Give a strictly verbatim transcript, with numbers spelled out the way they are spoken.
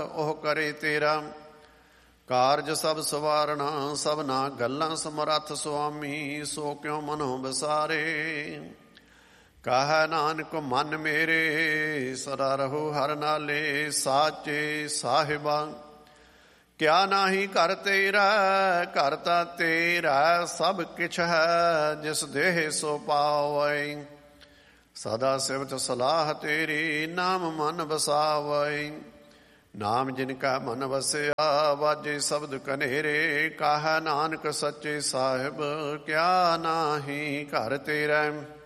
ਉਹ ਕਰੇ ਤੇਰਾ। ਕਾਰਜ ਸਭ ਸਵਾਰਣਾ ਸਭਨਾ ਗੱਲਾਂ ਸਮਰੱਥ ਸੁਆਮੀ, ਸੋ ਕਿਉ ਮਨੋ ਵਿਸਾਰੇ। ਕਹੈ ਨਾਨਕ ਮਨ ਮੇਰੇ ਸਦਾ ਰਹੋ ਹਰਿ ਨਾਲੇ, ਸਾਚੇ ਸਾਹਿਬਾ ਕਿਆ ਨਾਹੀ ਘਰ ਤੇਰਾ। ਘਰ ਤਾਂ ਤੇਰਾ ਸਭ ਕਿਛ ਹੈ, ਜਿਸ ਦੇਹ ਸੋ ਪਾਵੈ। ਸਦਾ ਸਿਵਤ ਸਲਾਹ ਤੇਰੀ, ਨਾਮ ਮਨ ਵਸਾਵੈ। ਨਾਮ ਜਿਨ ਕਾ ਮਨ ਵਸਿਆ, ਵਾਜੇ ਸ਼ਬਦ ਕਨੇਰੇ। ਕਹੈ ਨਾਨਕ ਸੱਚੇ ਸਾਹਿਬ ਕਿਆ ਨਾਹੀ ਘਰ ਤੇਰਾ।